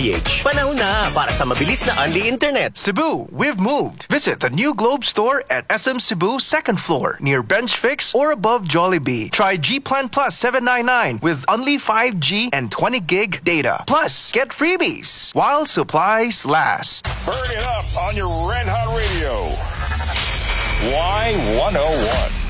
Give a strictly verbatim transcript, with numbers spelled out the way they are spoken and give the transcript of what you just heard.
H. Panahon na para sa mabilis na unli internet. Cebu, we've moved. Visit the new Globe store at S M Cebu second floor near Bench Fix or above Jollibee. Try G Plan Plus seven ninety-nine with only five G and twenty gig data. Plus, get freebies while supplies last. Burn it up on your Red Hot Radio. Y one oh one.